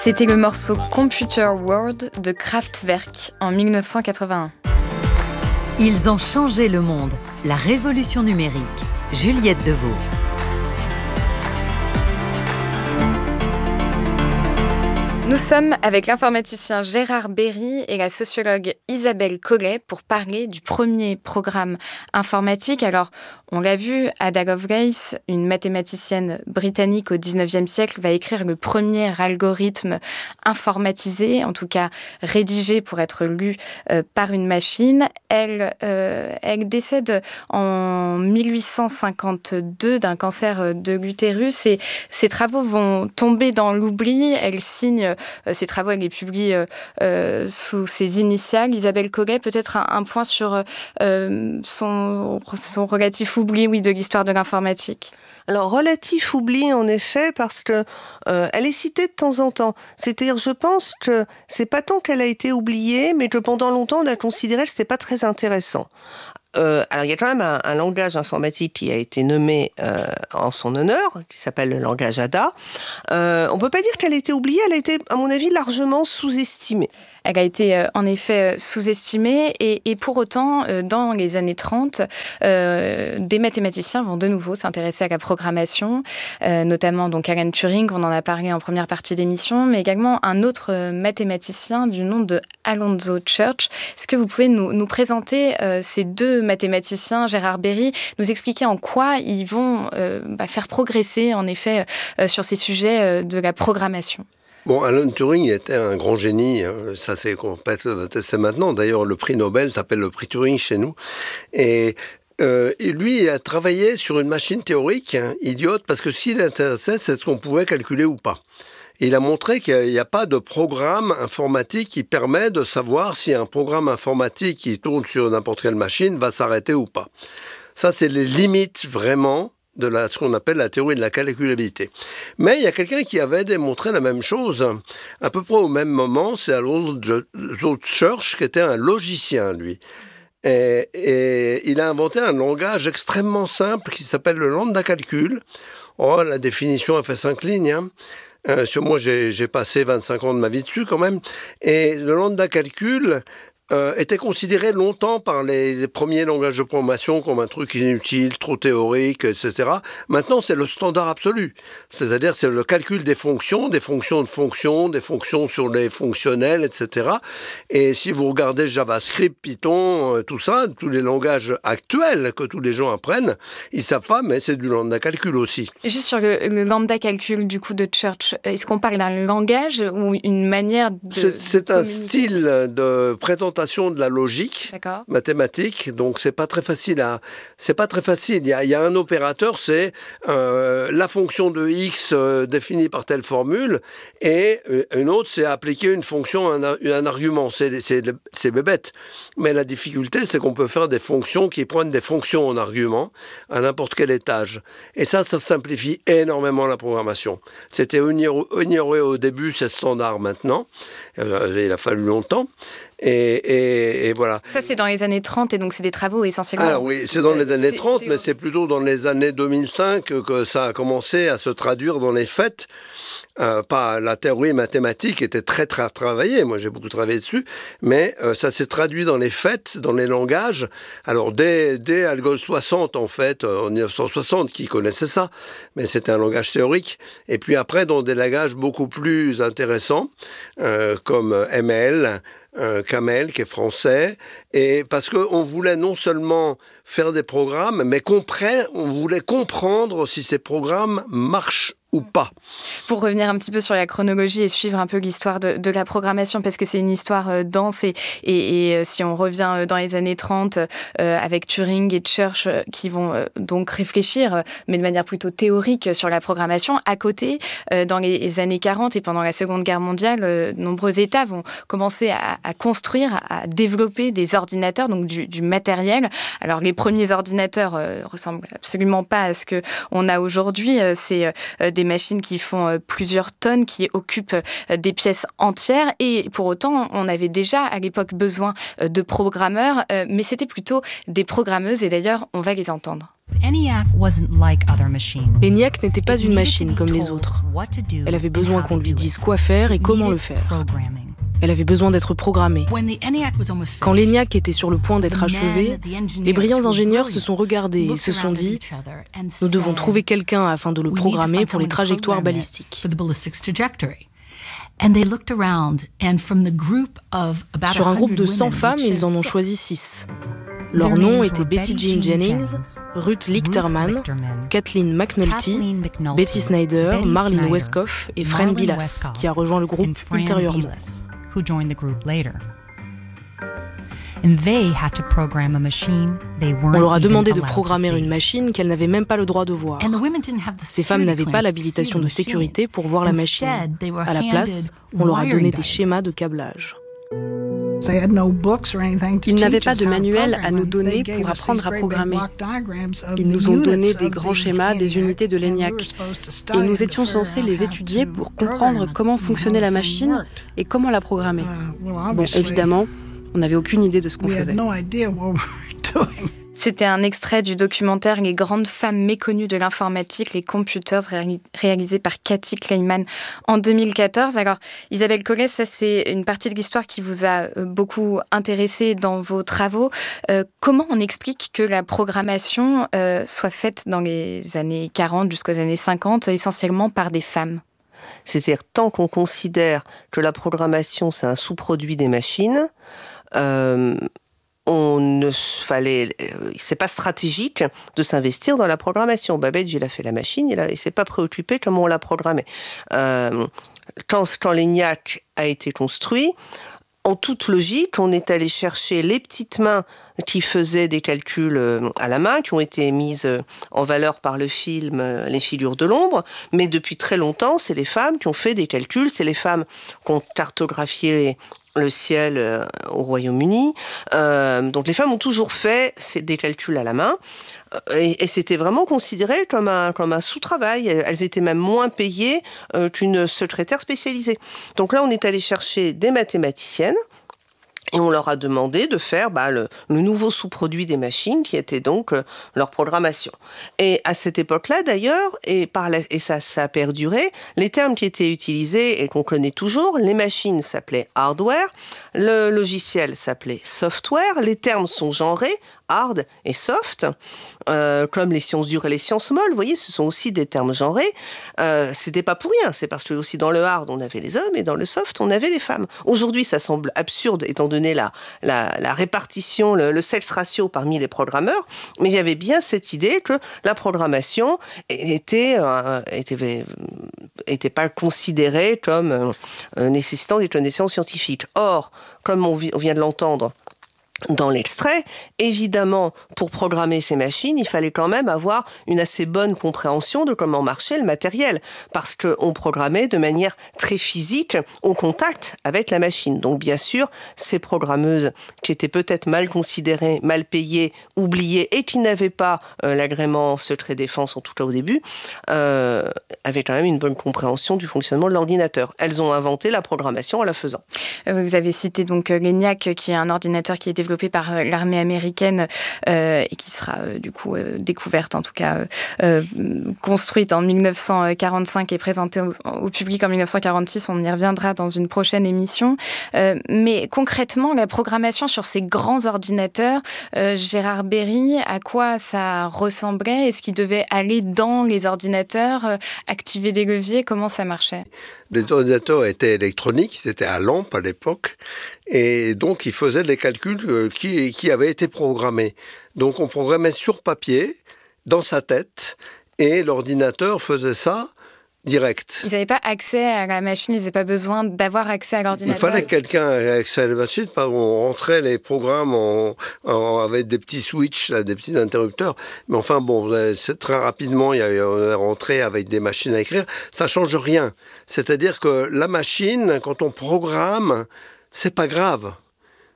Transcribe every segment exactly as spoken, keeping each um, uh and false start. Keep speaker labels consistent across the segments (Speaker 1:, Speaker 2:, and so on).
Speaker 1: C'était le morceau Computer World de Kraftwerk en dix-neuf cent quatre-vingt-un.
Speaker 2: Ils ont changé le monde. La révolution numérique. Juliette Deveau.
Speaker 1: Nous sommes avec l'informaticien Gérard Berry et la sociologue Isabelle Collet pour parler du premier programme informatique. Alors, on l'a vu, Ada Lovelace, une mathématicienne britannique au dix-neuvième siècle, va écrire le premier algorithme informatisé, en tout cas rédigé pour être lu euh, par une machine. Elle, euh, elle décède en mille huit cent cinquante-deux d'un cancer de l'utérus et ses travaux vont tomber dans l'oubli. Elle signe Ces travaux, elle les publie euh, sous ses initiales. Isabelle Collet, peut-être un, un point sur euh, son, son relatif oubli oui, de l'histoire de l'informatique.
Speaker 3: Alors, relatif oubli, en effet, parce que euh, elle est citée de temps en temps. C'est-à-dire, je pense que c'est pas tant qu'elle a été oubliée, mais que pendant longtemps, on a considéré que c'était pas très intéressant. Euh, alors, il y a quand même un, un langage informatique qui a été nommé euh, en son honneur, qui s'appelle le langage Ada. Euh, on ne peut pas dire qu'elle a été oubliée, elle a été, à mon avis, largement sous-estimée.
Speaker 1: Elle a été euh, en effet euh, sous-estimée et, et pour autant, euh, dans les années trente, euh, des mathématiciens vont de nouveau s'intéresser à la programmation, euh, notamment donc Alan Turing, on en a parlé en première partie d'émission, mais également un autre euh, mathématicien du nom de Alonzo Church. Est-ce que vous pouvez nous, nous présenter euh, ces deux mathématiciens, Gérard Berry, nous expliquer en quoi ils vont euh, bah, faire progresser en effet euh, sur ces sujets euh, de la programmation?
Speaker 4: Bon, Alan Turing était un grand génie, ça c'est c'est maintenant. D'ailleurs, le prix Nobel s'appelle le prix Turing chez nous. Et, euh, et lui, il a travaillé sur une machine théorique, hein, idiote, parce que s'il intéressait, c'est ce qu'on pouvait calculer ou pas. Et il a montré qu'il n'y a pas de programme informatique qui permet de savoir si un programme informatique qui tourne sur n'importe quelle machine va s'arrêter ou pas. Ça, c'est les limites vraiment de la, ce qu'on appelle la théorie de la calculabilité. Mais il y a quelqu'un qui avait démontré la même chose à peu près au même moment, c'est Alonzo Church, qui était un logicien, lui. Et, et il a inventé un langage extrêmement simple qui s'appelle le lambda calcul. Oh, la définition a fait cinq lignes, hein. Euh, sur moi, j'ai, j'ai passé vingt-cinq ans de ma vie dessus quand même. Et le lambda calcul Euh, était considéré longtemps par les, les premiers langages de programmation comme un truc inutile, trop théorique, et cetera. Maintenant, c'est le standard absolu. C'est-à-dire, c'est le calcul des fonctions, des fonctions de fonctions, des fonctions sur les fonctionnels, et cetera. Et si vous regardez JavaScript, Python, euh, tout ça, tous les langages actuels que tous les gens apprennent, ils savent pas, mais c'est du lambda calcul aussi.
Speaker 1: Juste sur le, le lambda calcul du coup de Church, est-ce qu'on parle d'un langage ou une manière de
Speaker 4: C'est, c'est un style de présentation de la logique
Speaker 1: D'accord.
Speaker 4: mathématique, donc c'est pas très facile à, c'est pas très facile. Il y a, il y a un opérateur, c'est euh, la fonction de x euh, définie par telle formule, et une autre, c'est appliquer une fonction, un, un argument. C'est, c'est, c'est bébête. Mais la difficulté, c'est qu'on peut faire des fonctions qui prennent des fonctions en argument à n'importe quel étage. Et ça, ça simplifie énormément la programmation. C'était ignoré au début, c'est standard maintenant. Il a fallu longtemps. Et, et, et voilà.
Speaker 1: Ça, c'est dans les années trente, et donc c'est des travaux essentiellement...
Speaker 4: Alors oui, c'est dans les années
Speaker 1: c'est,
Speaker 4: trente,
Speaker 1: c'est...
Speaker 4: mais c'est plutôt dans les années deux mille cinq que ça a commencé à se traduire dans les faits. Euh, pas, la théorie mathématique était très très travaillée, moi j'ai beaucoup travaillé dessus, mais euh, ça s'est traduit dans les faits, dans les langages. Alors dès, dès Algol soixante en fait, en dix-neuf cent soixante, qui connaissait ça, mais c'était un langage théorique. Et puis après dans des langages beaucoup plus intéressants, euh, comme M L, Euh, Camel, qui est français, et parce qu'on voulait non seulement faire des programmes, mais comprendre, on voulait comprendre si ces programmes marchent ou pas.
Speaker 1: Pour revenir un petit peu sur la chronologie et suivre un peu l'histoire de, de la programmation, parce que c'est une histoire euh, dense, et, et, et si on revient dans les années trente, euh, avec Turing et Church euh, qui vont euh, donc réfléchir, euh, mais de manière plutôt théorique, sur la programmation. À côté, euh, dans les, les années quarante et pendant la Seconde Guerre mondiale, euh, nombreux États vont commencer à, à construire, à développer des ordinateurs, donc du, du matériel. Alors les premiers ordinateurs euh, ressemblent absolument pas à ce qu'on a aujourd'hui. Euh, c'est euh, des machines qui font euh, plusieurs tonnes, qui occupent euh, des pièces entières. Et pour autant, on avait déjà à l'époque besoin euh, de programmeurs, euh, mais c'était plutôt des programmeuses. Et d'ailleurs, on va les entendre.
Speaker 5: ENIAC n'était pas une machine comme les autres. Elle avait besoin qu'on lui dise quoi faire et comment le faire. Elle avait besoin d'être programmée. Quand l'ENIAC était sur le point d'être achevé, les brillants ingénieurs se sont regardés et se sont dit « Nous devons trouver quelqu'un afin de le programmer pour les trajectoires balistiques. » Sur un groupe de cent femmes, ils en ont choisi six. Leurs noms étaient Betty Jean Jennings, Ruth Lichterman, Kathleen McNulty, Betty Snyder, Marlene Westcott et Fran Gillas, qui a rejoint le groupe ultérieurement. On leur a demandé de programmer une machine qu'elles n'avaient même pas le droit de voir. Ces femmes n'avaient pas l'habilitation de sécurité pour voir la machine. À la place, on leur a donné des schémas de câblage.
Speaker 6: Ils n'avaient pas de manuel à nous donner pour apprendre à programmer. Ils nous ont donné des grands schémas des unités de l'ENIAC. Et nous étions censés les étudier pour comprendre comment fonctionnait la machine et comment la programmer. Bon, évidemment, on n'avait aucune idée de ce qu'on faisait.
Speaker 1: C'était un extrait du documentaire « Les grandes femmes méconnues de l'informatique, les computers » réalisé par Cathy Kleiman en deux mille quatorze. Alors, Isabelle Collet, ça c'est une partie de l'histoire qui vous a beaucoup intéressée dans vos travaux. Euh, comment on explique que la programmation euh, soit faite dans les années quarante jusqu'aux années cinquante, essentiellement par des femmes ?
Speaker 3: C'est-à-dire, tant qu'on considère que la programmation, c'est un sous-produit des machines, euh, on ne fallait, c'est pas stratégique de s'investir dans la programmation. Babbage, il a fait la machine, il, a, il s'est pas préoccupé comment on la programmait. Euh, quand, quand l'ENIAC a été construit, en toute logique, on est allé chercher les petites mains qui faisaient des calculs à la main, qui ont été mises en valeur par le film Les Figures de l'ombre, mais depuis très longtemps, c'est les femmes qui ont fait des calculs, c'est les femmes qui ont cartographié le ciel euh, au Royaume-Uni. Euh, donc les femmes ont toujours fait des calculs à la main. Et, et c'était vraiment considéré comme un, comme un sous-travail. Elles étaient même moins payées euh, qu'une secrétaire spécialisée. Donc là, on est allé chercher des mathématiciennes. Et on leur a demandé de faire bah, le, le nouveau sous-produit des machines, qui était donc euh, leur programmation. Et à cette époque-là, d'ailleurs, et, par la, et ça, ça a perduré, les termes qui étaient utilisés et qu'on connaît toujours, les machines s'appelaient hardware, le logiciel s'appelait software, les termes sont genrés, hard et soft, euh, comme les sciences dures et les sciences molles, vous voyez, ce sont aussi des termes genrés. Euh, c'était pas pour rien, c'est parce que aussi dans le hard, on avait les hommes et dans le soft, on avait les femmes. Aujourd'hui, ça semble absurde, étant donné la, la, la répartition, le, le sex ratio parmi les programmeurs, mais il y avait bien cette idée que la programmation était, euh, était, était pas considérée comme euh, nécessitant des connaissances scientifiques. Or, comme on, on vient de l'entendre, dans l'extrait, évidemment, pour programmer ces machines, il fallait quand même avoir une assez bonne compréhension de comment marchait le matériel, parce qu'on programmait de manière très physique, au contact avec la machine. Donc bien sûr, ces programmeuses qui étaient peut-être mal considérées, mal payées, oubliées, et qui n'avaient pas euh, l'agrément secret défense, en tout cas au début, euh, avaient quand même une bonne compréhension du fonctionnement de l'ordinateur. Elles ont inventé la programmation en la faisant.
Speaker 1: Vous avez cité donc l'ENIAC, qui est un ordinateur qui était développée par l'armée américaine euh, et qui sera euh, du coup euh, découverte, en tout cas euh, construite en mille neuf cent quarante-cinq et présentée au, au public en mille neuf cent quarante-six. On y reviendra dans une prochaine émission. Euh, mais concrètement, la programmation sur ces grands ordinateurs, euh, Gérard Berry, à quoi ça ressemblait ? Est-ce qu'il devait aller dans les ordinateurs, euh, activer des leviers ? Comment ça marchait ?
Speaker 4: Les ordinateurs étaient électroniques, c'était à lampe à l'époque, et donc ils faisaient des calculs qui, qui avaient été programmés. Donc on programmait sur papier, dans sa tête, et l'ordinateur faisait ça direct.
Speaker 1: Ils n'avaient pas accès à la machine, ils n'avaient pas besoin d'avoir accès à l'ordinateur.
Speaker 4: Il fallait que quelqu'un ait accès à la machine, parce qu'on rentrait les programmes en, en, avec des petits switches, là, des petits interrupteurs. Mais enfin, bon, c'est très rapidement, il y a, on est rentré avec des machines à écrire. Ça ne change rien. C'est-à-dire que la machine, quand on programme, c'est pas grave.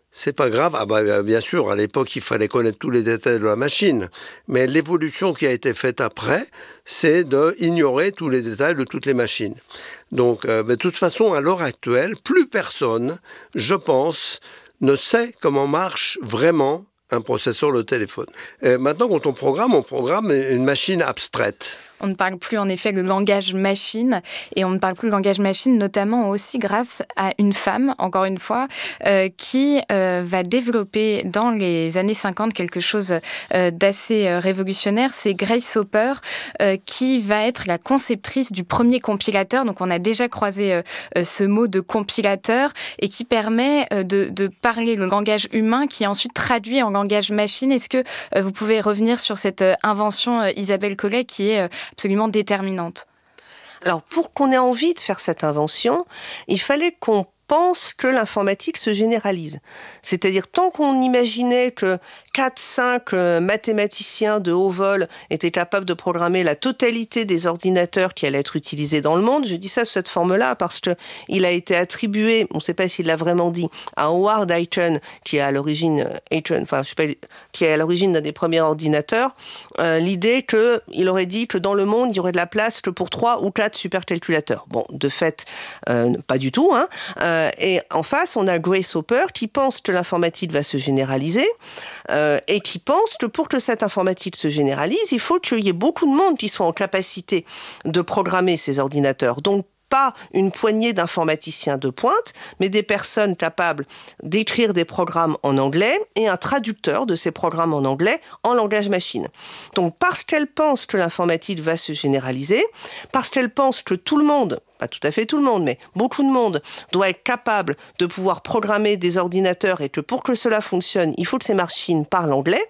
Speaker 4: c'est pas grave. Ah bah, bien sûr, à l'époque, il fallait connaître tous les détails de la machine. Mais l'évolution qui a été faite après, c'est d'ignorer tous les détails de toutes les machines. Donc, euh, de toute façon, à l'heure actuelle, plus personne, je pense, ne sait comment marche vraiment un processeur de téléphone. Et maintenant, quand on programme, on programme une machine abstraite.
Speaker 1: On ne parle plus en effet le langage machine, et on ne parle plus le langage machine notamment aussi grâce à une femme, encore une fois, euh, qui euh, va développer dans les années cinquante quelque chose euh, d'assez euh, révolutionnaire. C'est Grace Hopper euh, qui va être la conceptrice du premier compilateur. Donc on a déjà croisé euh, ce mot de compilateur, et qui permet euh, de, de parler le langage humain qui est ensuite traduit en langage machine. Est-ce que euh, vous pouvez revenir sur cette euh, invention, euh, Isabelle Collet, qui est euh, absolument déterminante?
Speaker 3: Alors, pour qu'on ait envie de faire cette invention, il fallait qu'on pense que l'informatique se généralise. C'est-à-dire, tant qu'on imaginait que quatre cinq euh, mathématiciens de haut vol étaient capables de programmer la totalité des ordinateurs qui allaient être utilisés dans le monde, je dis ça sous cette forme-là parce que il a été attribué, on ne sait pas s'il l'a vraiment dit, à Howard Ayton, qui est à l'origine, Ayton, enfin, je sais pas, qui est à l'origine d'un des premiers ordinateurs, euh, l'idée qu'il aurait dit que dans le monde, il y aurait de la place que pour trois ou quatre supercalculateurs. Bon, de fait, euh, pas du tout, hein. Euh, et en face, on a Grace Hopper qui pense que l'informatique va se généraliser, euh, et qui pense que pour que cette informatique se généralise, il faut qu'il y ait beaucoup de monde qui soit en capacité de programmer ces ordinateurs. Donc, pas une poignée d'informaticiens de pointe, mais des personnes capables d'écrire des programmes en anglais et un traducteur de ces programmes en anglais en langage machine. Donc, parce qu'elle pense que l'informatique va se généraliser, parce qu'elle pense que tout le monde, pas tout à fait tout le monde, mais beaucoup de monde doit être capable de pouvoir programmer des ordinateurs, et que pour que cela fonctionne, il faut que ces machines parlent anglais,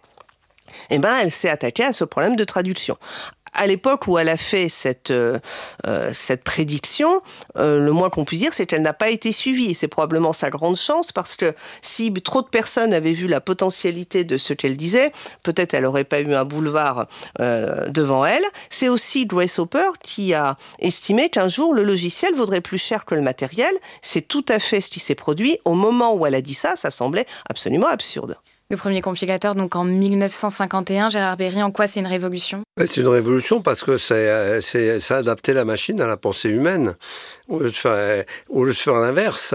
Speaker 3: eh ben, elle s'est attaquée à ce problème de traduction. À l'époque où elle a fait cette, euh, euh, cette prédiction, euh, le moins qu'on puisse dire, c'est qu'elle n'a pas été suivie. Et c'est probablement sa grande chance, parce que si trop de personnes avaient vu la potentialité de ce qu'elle disait, peut-être elle n'aurait pas eu un boulevard euh, devant elle. C'est aussi Grace Hopper qui a estimé qu'un jour, le logiciel vaudrait plus cher que le matériel. C'est tout à fait ce qui s'est produit. Au moment où elle a dit ça, ça semblait absolument absurde.
Speaker 1: Le premier compilateur, donc en mille neuf cent cinquante et un, Gérard Berry, en quoi c'est une révolution?
Speaker 4: C'est une révolution parce que c'est, c'est, ça a adapté la machine à la pensée humaine, au lieu de faire, au lieu de faire l'inverse.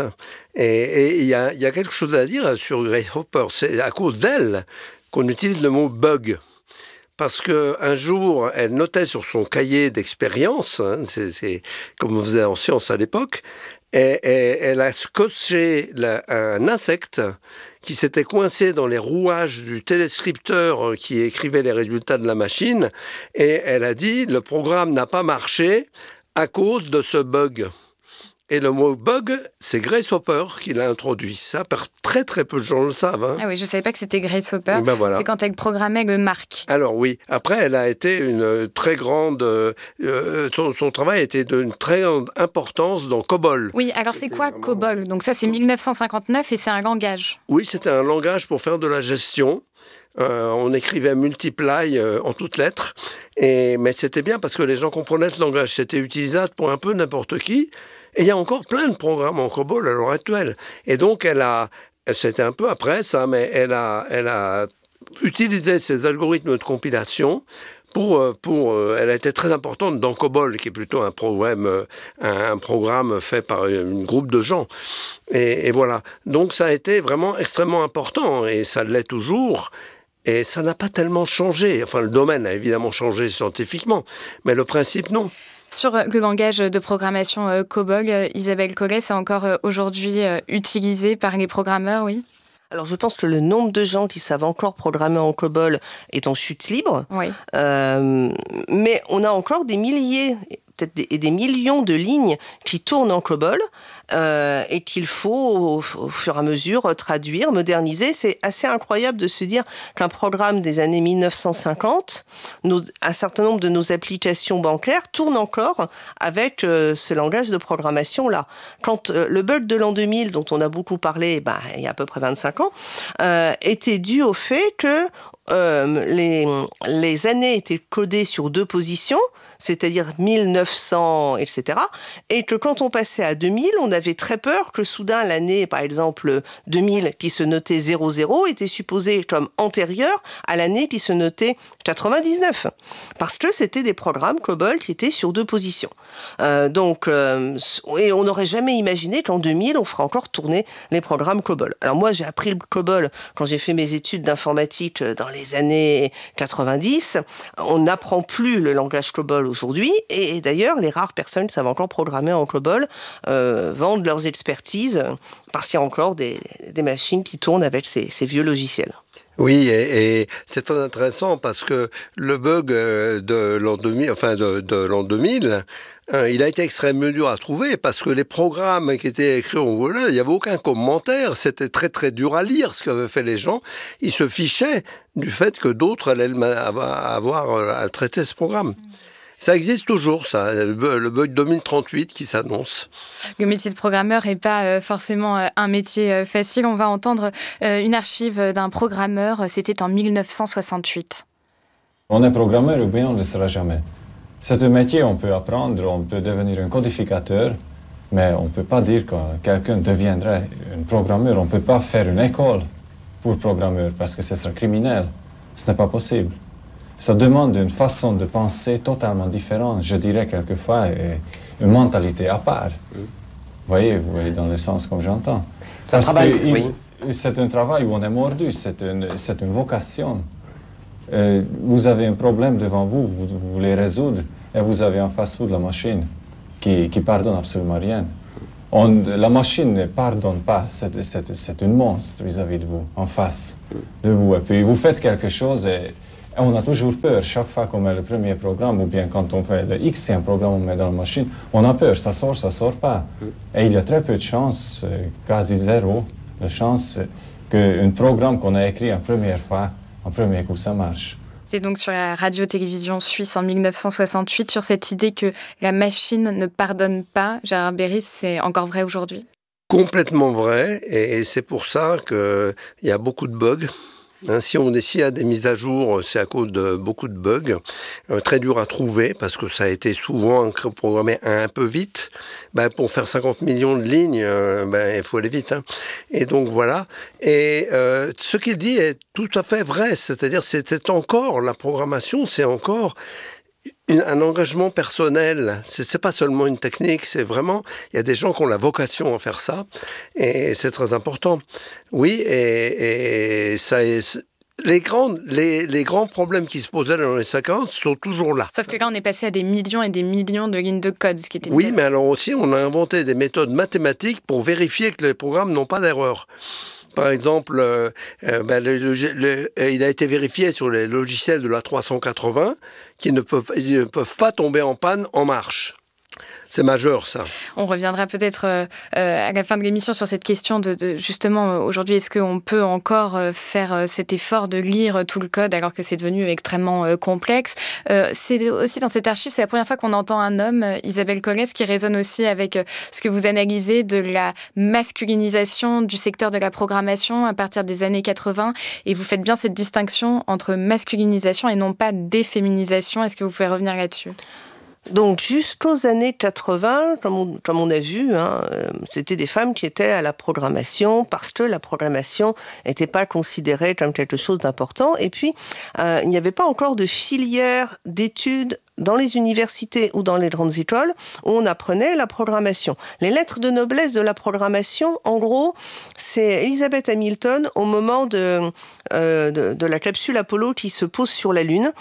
Speaker 4: Et il y a, y a quelque chose à dire sur Grace Hopper. C'est à cause d'elle qu'on utilise le mot « bug ». Parce qu'un jour, elle notait sur son cahier d'expérience, hein, c'est, c'est comme on faisait en sciences à l'époque, et, et elle a scotché la, un insecte qui s'était coincé dans les rouages du téléscripteur qui écrivait les résultats de la machine, et elle a dit « le programme n'a pas marché à cause de ce bug ». Et le mot « bug », c'est Grace Hopper qui l'a introduit. Ça, très très peu de gens le savent. Hein.
Speaker 1: Ah oui, je ne savais pas que c'était Grace Hopper.
Speaker 4: Ben voilà.
Speaker 1: C'est quand elle programmait le Marc.
Speaker 4: Alors oui, après elle a été une très grande... Euh, son, son travail a été d'une très grande importance dans COBOL.
Speaker 1: Oui, alors c'est quoi vraiment... COBOL? Donc ça c'est mille neuf cent cinquante-neuf et c'est un langage.
Speaker 4: Oui, c'était un langage pour faire de la gestion. Euh, on écrivait multiply euh, en toutes lettres. Et, mais c'était bien parce que les gens comprenaient ce langage. C'était utilisable pour un peu n'importe qui. Et il y a encore plein de programmes en COBOL à l'heure actuelle. Et donc, elle a, c'était un peu après ça, mais elle a, elle a utilisé ces algorithmes de compilation pour, pour, elle a été très importante dans COBOL, qui est plutôt un programme, un, un programme fait par un groupe de gens. Et, et voilà. Donc, ça a été vraiment extrêmement important, et ça l'est toujours. Et ça n'a pas tellement changé. Enfin, le domaine a évidemment changé scientifiquement, mais le principe, non.
Speaker 1: Sur le langage de programmation euh, COBOL, euh, Isabelle Collet, c'est encore euh, aujourd'hui euh, utilisé par les programmeurs, oui?
Speaker 3: Alors, je pense que le nombre de gens qui savent encore programmer en COBOL est en chute libre.
Speaker 1: Oui.
Speaker 3: Euh, mais on a encore des milliers, peut-être des, des millions de lignes qui tournent en COBOL euh, et qu'il faut, au, au fur et à mesure, traduire, moderniser. C'est assez incroyable de se dire qu'un programme des années mille neuf cent cinquante, nos, un certain nombre de nos applications bancaires tournent encore avec euh, ce langage de programmation-là. Quand euh, le bug de l'an deux mille, dont on a beaucoup parlé bah, il y a à peu près vingt-cinq ans, euh, était dû au fait que euh, les, les années étaient codées sur deux positions, c'est-à-dire mille neuf cents, et cetera. Et que quand on passait à deux mille, on avait très peur que soudain l'année, par exemple deux mille, qui se notait zéro zéro, était supposée comme antérieure à l'année qui se notait quatre-vingt-dix-neuf. Parce que c'était des programmes COBOL qui étaient sur deux positions. Euh, donc, euh, et on n'aurait jamais imaginé qu'en deux mille, on ferait encore tourner les programmes COBOL. Alors moi, j'ai appris le COBOL quand j'ai fait mes études d'informatique dans les années quatre-vingt-dix. On n'apprend plus le langage COBOL aujourd'hui, et d'ailleurs, les rares personnes qui savent encore programmer en COBOL euh, vendent leurs expertises, parce qu'il y a encore des, des machines qui tournent avec ces, ces vieux logiciels.
Speaker 4: Oui, et, et c'est très intéressant parce que le bug de l'an deux mille, enfin de, de l'an deux mille, hein, il a été extrêmement dur à trouver parce que les programmes qui étaient écrits en anglais, il n'y avait aucun commentaire. C'était très très dur à lire ce qu'avaient fait les gens. Ils se fichaient du fait que d'autres allaient avoir à traiter ce programme. Ça existe toujours, ça, le bug deux mille trente-huit qui s'annonce.
Speaker 1: Le métier de programmeur n'est pas euh, forcément euh, un métier euh, facile. On va entendre euh, une archive d'un programmeur, c'était en mille neuf cent soixante-huit.
Speaker 7: On est programmeur ou bien on ne le sera jamais. C'est un métier, on peut apprendre, on peut devenir un codificateur, mais on ne peut pas dire que quelqu'un deviendrait un programmeur. On ne peut pas faire une école pour programmeur parce que ce serait criminel. Ce n'est pas possible. Ça demande une façon de penser totalement différente, je dirais quelquefois, et une mentalité à part. Mm. Vous voyez, vous voyez dans le sens comme j'entends.
Speaker 8: C'est un travail, il, oui.
Speaker 7: C'est un travail où on est mordu, c'est une, c'est une vocation. Euh, vous avez un problème devant vous, vous, vous voulez résoudre, et vous avez en face vous de la machine qui qui pardonne absolument rien. On, la machine ne pardonne pas, c'est, c'est, c'est une monstre vis-à-vis de vous, en face de vous. Et puis vous faites quelque chose et on a toujours peur, chaque fois qu'on met le premier programme, ou bien quand on fait le Xème programme, on met dans la machine, on a peur, ça sort, ça sort pas. Et il y a très peu de chance, quasi zéro, de chance qu'un programme qu'on a écrit en première fois, en premier coup, ça marche.
Speaker 1: C'est donc sur la radio-télévision suisse en mille neuf cent soixante-huit, sur cette idée que la machine ne pardonne pas. Gérard Berry, c'est encore vrai aujourd'hui ?
Speaker 4: Complètement vrai, et c'est pour ça qu'il y a beaucoup de bugs. Hein, si on s'il y a des mises à jour, c'est à cause de beaucoup de bugs, euh, très dur à trouver, parce que ça a été souvent programmé un peu vite. Ben, pour faire cinquante millions de lignes, euh, ben, il faut aller vite. Hein. Et donc voilà. Et euh, ce qu'il dit est tout à fait vrai, c'est-à-dire c'est, c'est encore, la programmation, c'est encore Une, un engagement personnel, c'est, c'est pas seulement une technique, c'est vraiment, il y a des gens qui ont la vocation à faire ça, et c'est très important. Oui, et, et ça est, les, grandes, les, les grands problèmes qui se posaient dans les cinquante sont toujours là.
Speaker 1: Sauf que là, on est passé à des millions et des millions de lignes de code, ce qui était
Speaker 4: Oui, mais alors aussi, on a inventé des méthodes mathématiques pour vérifier que les programmes n'ont pas d'erreur. Par exemple, euh, euh, ben, le, le, le, il a été vérifié sur les logiciels de la trois cent quatre-vingts qu'ils ne peuvent, ils ne peuvent pas tomber en panne en marche. C'est majeur, ça.
Speaker 1: On reviendra peut-être euh, à la fin de l'émission sur cette question de, de justement, aujourd'hui, est-ce qu'on peut encore faire cet effort de lire tout le code alors que c'est devenu extrêmement euh, complexe. Euh, c'est aussi dans cette archive, c'est la première fois qu'on entend un homme, Isabelle Collet, qui résonne aussi avec ce que vous analysez de la masculinisation du secteur de la programmation à partir des années quatre-vingts. Et vous faites bien cette distinction entre masculinisation et non pas déféminisation. Est-ce que vous pouvez revenir là-dessus ?
Speaker 3: Donc jusqu'aux années quatre-vingts, comme on, comme on a vu, hein, c'était des femmes qui étaient à la programmation parce que la programmation n'était pas considérée comme quelque chose d'important. Et puis, euh, il n'y avait pas encore de filière d'études dans les universités ou dans les grandes écoles où on apprenait la programmation. Les lettres de noblesse de la programmation, en gros, c'est Elizabeth Hamilton au moment de, euh, de, de la capsule Apollo qui se pose sur la Lune.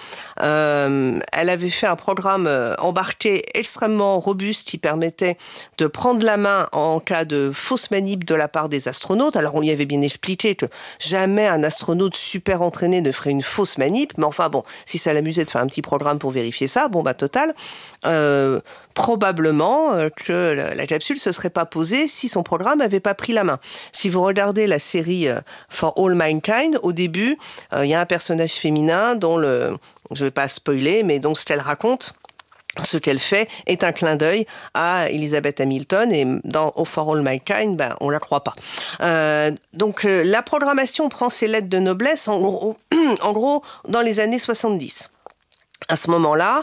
Speaker 3: Euh, elle avait fait un programme embarqué extrêmement robuste qui permettait de prendre la main en cas de fausse manip de la part des astronautes. Alors on lui avait bien expliqué que jamais un astronaute super entraîné ne ferait une fausse manip, mais enfin bon, si ça l'amusait de faire un petit programme pour vérifier ça, bon bah total, euh, probablement euh, que la, la capsule se serait pas posée si son programme avait pas pris la main. Si vous regardez la série euh, For All Mankind, au début, il euh, y a un personnage féminin dont le, je vais pas spoiler, mais dont ce qu'elle raconte, ce qu'elle fait est un clin d'œil à Elizabeth Hamilton, et dans Oh For All Mankind, ben, on la croit pas. Euh, donc euh, la programmation prend ses lettres de noblesse en gros, en gros dans les années soixante-dix. À ce moment-là,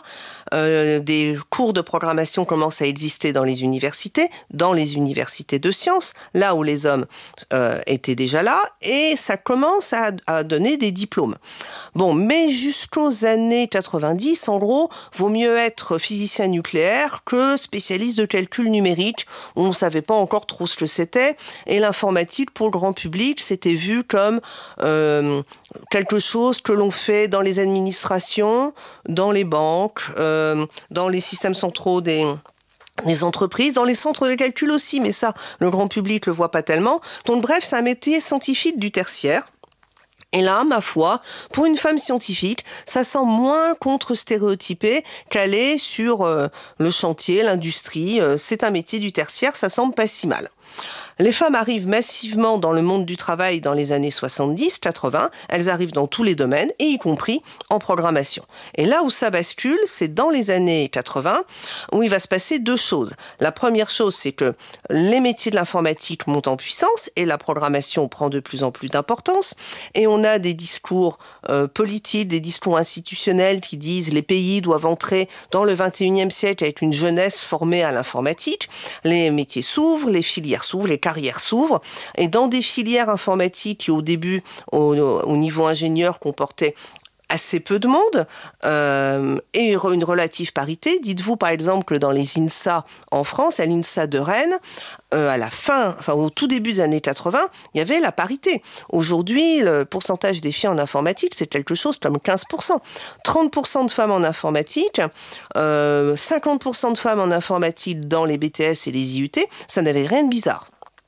Speaker 3: euh, des cours de programmation commencent à exister dans les universités, dans les universités de sciences, là où les hommes euh, étaient déjà là, et ça commence à, à donner des diplômes. Bon, mais jusqu'aux années quatre-vingt-dix, en gros, vaut mieux être physicien nucléaire que spécialiste de calcul numérique. On ne savait pas encore trop ce que c'était, et l'informatique, pour le grand public, c'était vu comme euh, quelque chose que l'on fait dans les administrations, dans les banques, euh, dans les systèmes centraux des... les entreprises, dans les centres de calcul aussi, mais ça, le grand public le voit pas tellement. Donc bref, c'est un métier scientifique du tertiaire. Et là, ma foi, pour une femme scientifique, ça semble moins contre-stéréotypé qu'aller sur euh, le chantier, l'industrie. Euh, c'est un métier du tertiaire, ça semble pas si mal. Les femmes arrivent massivement dans le monde du travail dans les années soixante-dix quatre-vingts. Elles arrivent dans tous les domaines, et y compris en programmation. Et là où ça bascule, c'est dans les années quatre-vingts, où il va se passer deux choses. La première chose, c'est que les métiers de l'informatique montent en puissance, et la programmation prend de plus en plus d'importance. Et on a des discours euh, politiques, des discours institutionnels qui disent les pays doivent entrer dans le vingt et unième siècle avec une jeunesse formée à l'informatique. Les métiers s'ouvrent, les filières s'ouvrent, les carrières s'ouvrent, et dans des filières informatiques qui au début, au, au niveau ingénieur, comportaient assez peu de monde, euh, et une relative parité. Dites-vous par exemple que dans les INSA en France, à l'INSA de Rennes, euh, à la fin, enfin au tout début des années quatre-vingts, il y avait la parité. Aujourd'hui, le pourcentage des filles en informatique, c'est quelque chose comme quinze pour cent. trente pour cent de femmes en informatique, euh, cinquante pour cent de femmes en informatique dans les B T S et les I U T, ça n'avait rien de bizarre.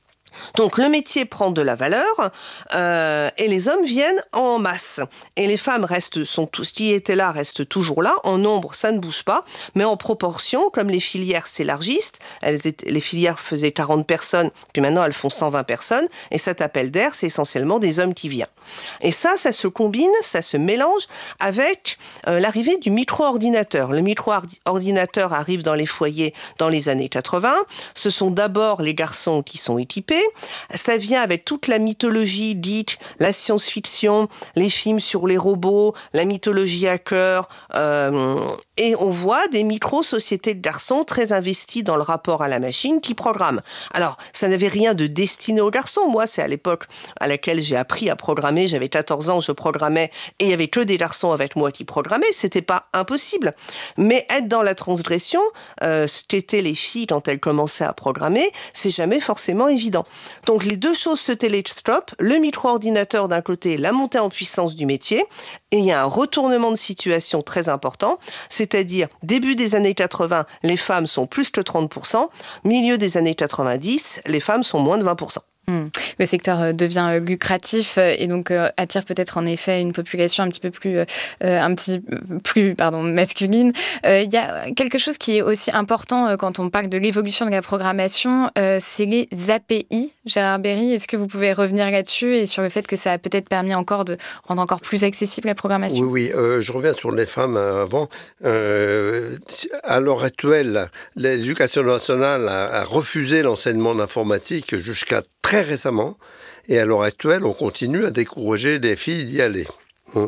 Speaker 3: Donc le métier prend de la valeur euh, et les hommes viennent en masse. Et les femmes restent, sont tous, qui étaient là restent toujours là. En nombre, ça ne bouge pas. Mais en proportion, comme les filières s'élargissent, elles étaient, les filières faisaient quarante personnes, puis maintenant elles font cent vingt personnes. Et cet appel d'air, c'est essentiellement des hommes qui viennent. Et ça, ça se combine, ça se mélange avec euh, l'arrivée du micro-ordinateur. Le micro-ordinateur arrive dans les foyers dans les années quatre-vingts. Ce sont d'abord les garçons qui sont équipés. Ça vient avec toute la mythologie geek, la science-fiction, les films sur les robots, la mythologie hacker. Euh, et on voit des micro-sociétés de garçons très investis dans le rapport à la machine qui programment. Alors, ça n'avait rien de destiné aux garçons. Moi, c'est à l'époque à laquelle j'ai appris à programmer. J'avais quatorze ans, je programmais, et il y avait que des garçons avec moi qui programmaient. C'était pas impossible. Mais être dans la transgression, euh, ce qu'étaient les filles quand elles commençaient à programmer, c'est jamais forcément évident. Donc les deux choses se télescopent, le micro-ordinateur d'un côté, la montée en puissance du métier, et il y a un retournement de situation très important, c'est-à-dire début des années quatre-vingts, les femmes sont plus que trente pour cent, milieu des années quatre-vingt-dix, les femmes sont moins de vingt pour cent.
Speaker 1: Mmh. Le secteur devient lucratif et donc euh, attire peut-être en effet une population un petit peu plus, euh, un petit plus pardon, masculine. Il euh, y a quelque chose qui est aussi important euh, quand on parle de l'évolution de la programmation, euh, c'est les A P I. Gérard Berry, est-ce que vous pouvez revenir là-dessus et sur le fait que ça a peut-être permis encore de rendre encore plus accessible la programmation ?
Speaker 4: Oui, oui. Euh, je reviens sur les femmes avant. Euh, à l'heure actuelle, l'éducation nationale a, a refusé l'enseignement d'informatique jusqu'à très récemment, et à l'heure actuelle, on continue à décourager les filles d'y aller, hein,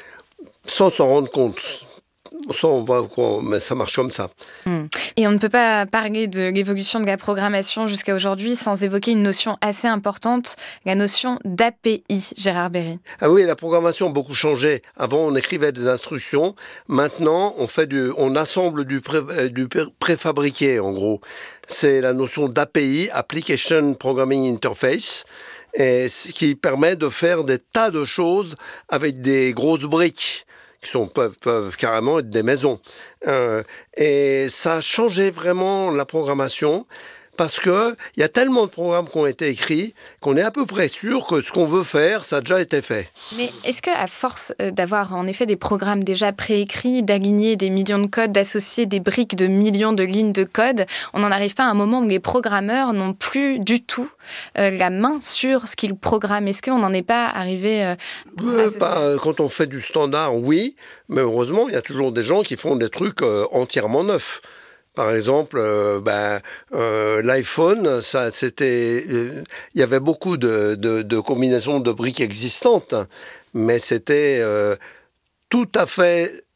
Speaker 4: sans s'en rendre compte. Ça, on va, mais ça marche comme ça.
Speaker 1: Mmh. Et on ne peut pas parler de l'évolution de la programmation jusqu'à aujourd'hui sans évoquer une notion assez importante, la notion d'A P I, Gérard Berry.
Speaker 4: Ah oui, la programmation a beaucoup changé. Avant, on écrivait des instructions. Maintenant, on, fait du, on assemble du, pré, du préfabriqué, en gros. C'est la notion d'A P I, Application Programming Interface, et ce qui permet de faire des tas de choses avec des grosses briques qui sont, peuvent, peuvent carrément être des maisons. Euh, et ça a changé vraiment la programmation parce qu'il y a tellement de programmes qui ont été écrits qu'on est à peu près sûr que ce qu'on veut faire, ça a déjà été fait.
Speaker 1: Mais est-ce qu'à force d'avoir en effet des programmes déjà préécrits, d'aligner des millions de codes, d'associer des briques de millions de lignes de code, on n'en arrive pas à un moment où les programmeurs n'ont plus du tout euh, la main sur ce qu'ils programment ? Est-ce qu'on n'en est pas arrivé euh,
Speaker 4: euh, pas, Quand on fait du standard, oui, mais heureusement, il y a toujours des gens qui font des trucs euh, entièrement neufs. Par exemple, euh, ben, euh, l'iPhone, ça, c'était, il euh, y avait beaucoup de, de, de combinaisons de briques existantes, mais c'était euh, tout à fait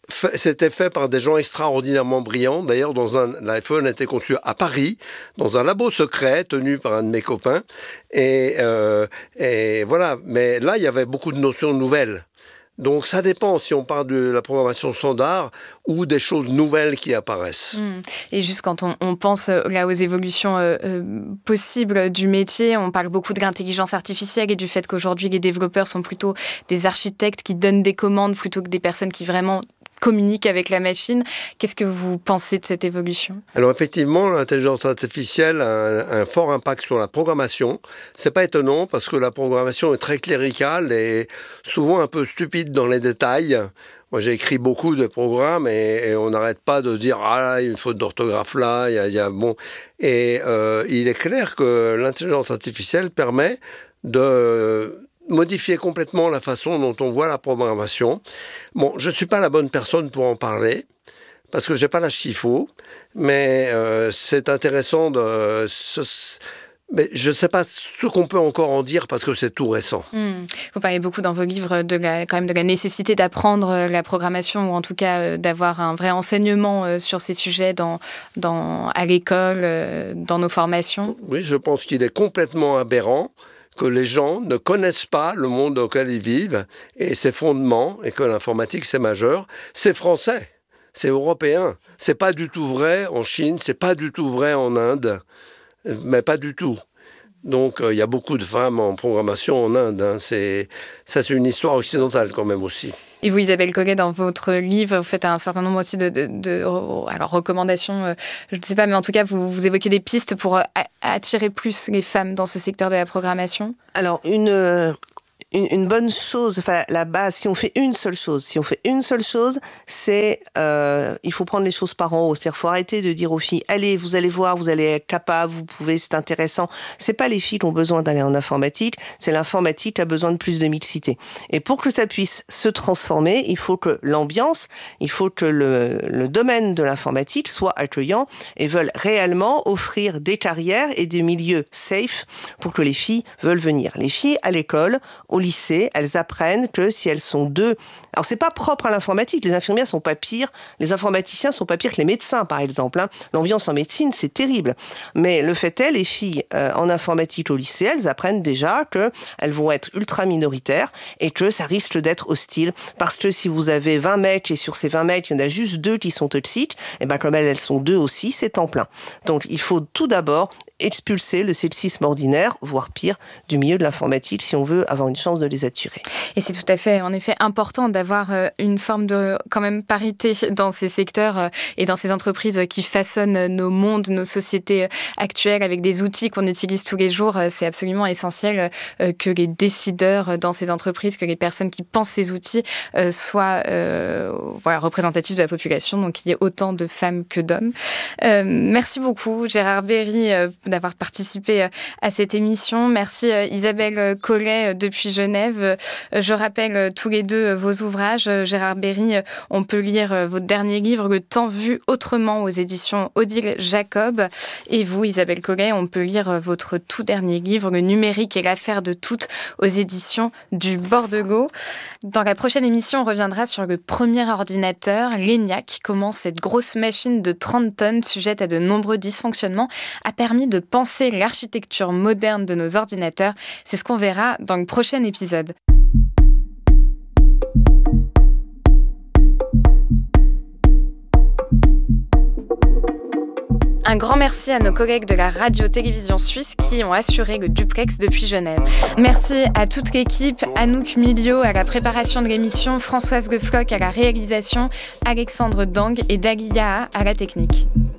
Speaker 4: fait, c'était fait par des gens extraordinairement brillants. D'ailleurs, dans un, l'iPhone a été conçu à Paris, dans un labo secret tenu par un de mes copains. Et, euh, et voilà. Mais là, il y avait beaucoup de notions nouvelles. Donc ça dépend si on parle de la programmation standard ou des choses nouvelles qui apparaissent.
Speaker 1: Mmh. Et juste quand on, on pense là aux évolutions euh, euh, possibles du métier, on parle beaucoup de l'intelligence artificielle et du fait qu'aujourd'hui les développeurs sont plutôt des architectes qui donnent des commandes plutôt que des personnes qui vraiment communiquent avec la machine. Qu'est-ce que vous pensez de cette évolution ?
Speaker 4: Alors effectivement, l'intelligence artificielle a un, un fort impact sur la programmation. C'est pas étonnant parce que la programmation est très cléricale et souvent un peu stupide dans les détails. Moi, j'ai écrit beaucoup de programmes et, et on n'arrête pas de dire « Ah là, il y a une faute d'orthographe là, il y a, il y a bon... » Et euh, il est clair que l'intelligence artificielle permet de modifier complètement la façon dont on voit la programmation. Bon, je ne suis pas la bonne personne pour en parler, parce que je n'ai pas l'âge qu'il faut, mais euh, c'est intéressant de... Ce, mais je ne sais pas ce qu'on peut encore en dire, parce que c'est tout récent.
Speaker 1: Mmh. Vous parlez beaucoup dans vos livres de la, quand même de la nécessité d'apprendre la programmation, ou en tout cas euh, d'avoir un vrai enseignement euh, sur ces sujets dans, dans, à l'école, euh, dans nos formations.
Speaker 4: Oui, je pense qu'il est complètement aberrant que les gens ne connaissent pas le monde dans lequel ils vivent et ses fondements, et que l'informatique, c'est majeur. C'est français, c'est européen. C'est pas du tout vrai en Chine, c'est pas du tout vrai en Inde, mais pas du tout. Donc, il euh, y a beaucoup de femmes en programmation en Inde. Hein. C'est, ça, c'est une histoire occidentale quand même aussi.
Speaker 1: Et vous, Isabelle Collet, dans votre livre, vous faites un certain nombre aussi de, de, de alors, recommandations, euh, je ne sais pas, mais en tout cas, vous, vous évoquez des pistes pour euh, attirer plus les femmes dans ce secteur de la programmation.
Speaker 3: Alors, une... Euh... Une, une bonne chose, enfin la base, si on fait une seule chose, si on fait une seule chose, c'est euh, il faut prendre les choses par en haut. C'est-à-dire, faut arrêter de dire aux filles, allez, vous allez voir, vous allez être capable, vous pouvez, c'est intéressant. C'est pas les filles qui ont besoin d'aller en informatique, c'est l'informatique qui a besoin de plus de mixité. Et pour que ça puisse se transformer, il faut que l'ambiance, il faut que le, le domaine de l'informatique soit accueillant et veulent réellement offrir des carrières et des milieux safe pour que les filles veulent venir. Les filles à l'école, au lycée, elles apprennent que si elles sont deux... Alors, c'est pas propre à l'informatique. Les infirmières sont pas pires. Les informaticiens sont pas pires que les médecins, par exemple. Hein. L'ambiance en médecine, c'est terrible. Mais le fait est, les filles euh, en informatique au lycée, elles apprennent déjà qu'elles vont être ultra minoritaires et que ça risque d'être hostile. Parce que si vous avez vingt mecs et sur ces vingt mecs, il y en a juste deux qui sont toxiques, et ben comme elles, elles sont deux aussi, c'est temps plein. Donc, il faut tout d'abord expulser le sexisme ordinaire, voire pire, du milieu de l'informatique si on veut avoir une chance de les attirer.
Speaker 1: Et c'est tout à fait, en effet, important d'avoir euh, une forme de, quand même, parité dans ces secteurs euh, et dans ces entreprises qui façonnent nos mondes, nos sociétés actuelles avec des outils qu'on utilise tous les jours. C'est absolument essentiel euh, que les décideurs dans ces entreprises, que les personnes qui pensent ces outils euh, soient euh, voilà, représentatifs de la population, donc qu'il y ait autant de femmes que d'hommes. Euh, merci beaucoup, Gérard Berry, euh, d'avoir participé à cette émission. Merci Isabelle Collet depuis Genève. Je rappelle tous les deux vos ouvrages. Gérard Berry, on peut lire votre dernier livre, Le temps vu autrement, aux éditions Odile Jacob. Et vous, Isabelle Collet, on peut lire votre tout dernier livre, Le numérique et l'affaire de toutes, aux éditions du Bordeaux. Dans la prochaine émission, on reviendra sur le premier ordinateur, l'ENIAC, comment cette grosse machine de trente tonnes, sujette à de nombreux dysfonctionnements, a permis de penser l'architecture moderne de nos ordinateurs. C'est ce qu'on verra dans le prochain épisode. Un grand merci à nos collègues de la radio-télévision suisse qui ont assuré le duplex depuis Genève. Merci à toute l'équipe, Anouk Milio à la préparation de l'émission, Françoise Lefloc à la réalisation, Alexandre Dang et Dalia à la technique.